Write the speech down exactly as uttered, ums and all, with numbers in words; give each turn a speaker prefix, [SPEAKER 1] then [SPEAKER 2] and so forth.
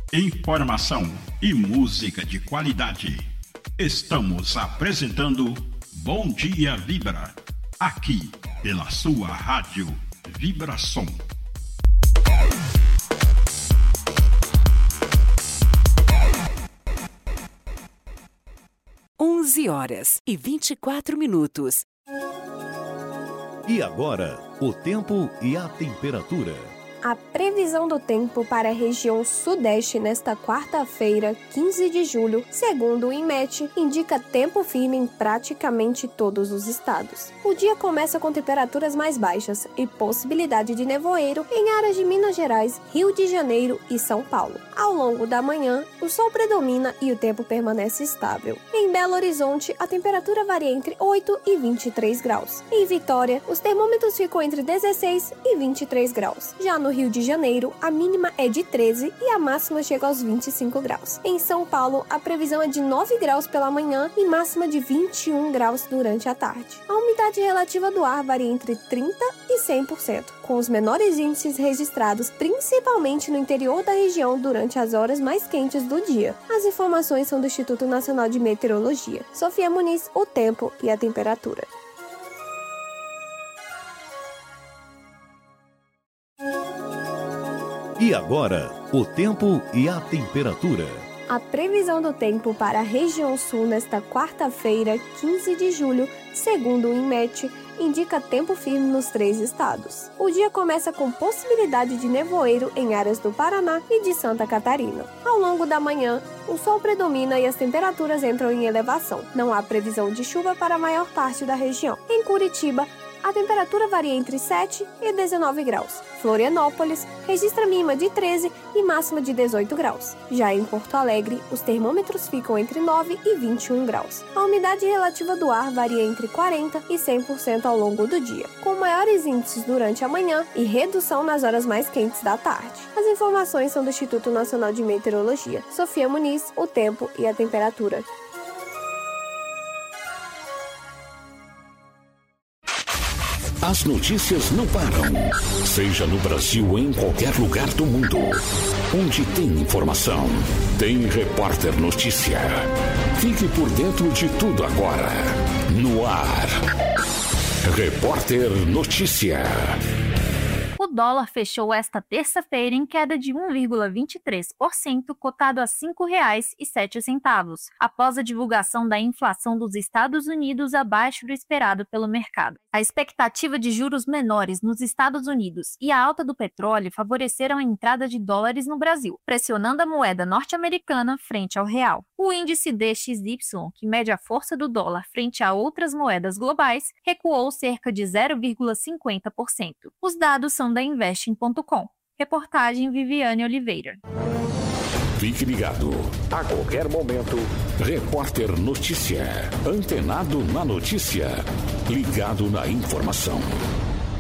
[SPEAKER 1] Informação e música de qualidade. Estamos apresentando Bom Dia Vibra, aqui pela sua rádio Vibração.
[SPEAKER 2] onze horas e vinte e quatro minutos.
[SPEAKER 3] E agora, o tempo e a temperatura.
[SPEAKER 4] A previsão do tempo para a região sudeste nesta quarta-feira, quinze de julho, segundo o INMET, indica tempo firme em praticamente todos os estados. O dia começa com temperaturas mais baixas e possibilidade de nevoeiro em áreas de Minas Gerais, Rio de Janeiro e São Paulo. Ao longo da manhã, o sol predomina e o tempo permanece estável. Em Belo Horizonte, a temperatura varia entre oito e vinte e três graus. Em Vitória, os termômetros ficam entre dezesseis e vinte e três graus. Já no Rio de Janeiro, a mínima é de treze e a máxima chega aos vinte e cinco graus. Em São Paulo, a previsão é de nove graus pela manhã e máxima de vinte e um graus durante a tarde. A umidade relativa do ar varia entre trinta e cem por cento, com os menores índices registrados principalmente no interior da região durante as horas mais quentes do dia. As informações são do Instituto Nacional de Meteorologia. Sofia Muniz, o tempo e a temperatura.
[SPEAKER 3] E agora, o tempo e a temperatura.
[SPEAKER 4] A previsão do tempo para a região sul nesta quarta-feira, quinze de julho, segundo o INMET, indica tempo firme nos três estados. O dia começa com possibilidade de nevoeiro em áreas do Paraná e de Santa Catarina. Ao longo da manhã, o sol predomina e as temperaturas entram em elevação. Não há previsão de chuva para a maior parte da região. Em Curitiba, a temperatura varia entre sete e dezenove graus. Florianópolis registra mínima de treze e máxima de dezoito graus. Já em Porto Alegre, os termômetros ficam entre nove e vinte e um graus. A umidade relativa do ar varia entre quarenta e cem por cento ao longo do dia, com maiores índices durante a manhã e redução nas horas mais quentes da tarde. As informações são do Instituto Nacional de Meteorologia. Sofia Muniz, o tempo e a temperatura.
[SPEAKER 5] As notícias não param, seja no Brasil ou em qualquer lugar do mundo. Onde tem informação, tem Repórter Notícia. Fique por dentro de tudo agora. No ar, Repórter Notícia.
[SPEAKER 6] O dólar fechou esta terça-feira em queda de um vírgula vinte e três por cento, cotado a cinco reais e sete centavos, após a divulgação da inflação dos Estados Unidos abaixo do esperado pelo mercado. A expectativa de juros menores nos Estados Unidos e a alta do petróleo favoreceram a entrada de dólares no Brasil, pressionando a moeda norte-americana frente ao real. O índice D X Y, que mede a força do dólar frente a outras moedas globais, recuou cerca de zero vírgula cinquenta por cento. Os dados são da Investing ponto com. Reportagem Viviane Oliveira.
[SPEAKER 5] Fique ligado. A qualquer momento, Repórter Notícia. Antenado na notícia. Ligado na informação.